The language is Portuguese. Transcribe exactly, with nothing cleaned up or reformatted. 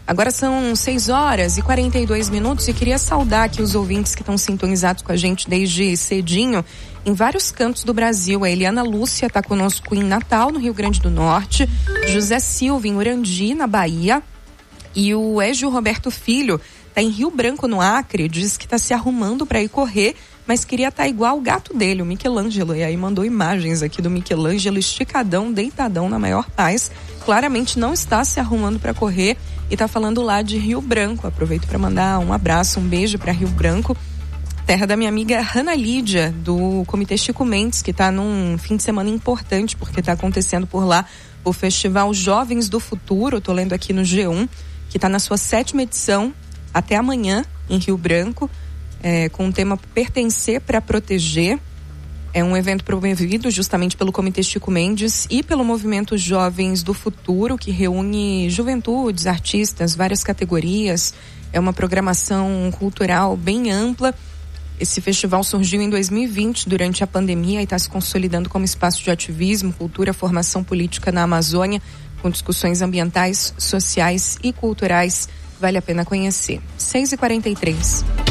Agora são seis horas e quarenta e dois minutos e queria saudar aqui os ouvintes que estão sintonizados com a gente desde cedinho em vários cantos do Brasil. A Eliana Lúcia está conosco em Natal, no Rio Grande do Norte, José Silva em Urandi, na Bahia, e o Égio Roberto Filho está em Rio Branco, no Acre, diz que está se arrumando para ir correr, mas queria estar tá igual o gato dele, o Michelangelo, e aí mandou imagens aqui do Michelangelo esticadão, deitadão na maior paz. Claramente não está se arrumando para correr e está falando lá de Rio Branco. Aproveito para mandar um abraço, um beijo para Rio Branco, terra da minha amiga Hanna Lídia, do Comitê Chico Mendes, que está num fim de semana importante, porque está acontecendo por lá o Festival Jovens do Futuro. Estou lendo aqui no G um, que está na sua sétima edição, até amanhã, em Rio Branco, é, com o tema Pertencer para Proteger. É um evento promovido justamente pelo Comitê Chico Mendes e pelo Movimento Jovens do Futuro, que reúne juventudes, artistas, várias categorias. É uma programação cultural bem ampla. Esse festival surgiu em dois mil e vinte, durante a pandemia, e está se consolidando como espaço de ativismo, cultura, formação política na Amazônia, com discussões ambientais, sociais e culturais. Vale a pena conhecer. seis e quarenta e três.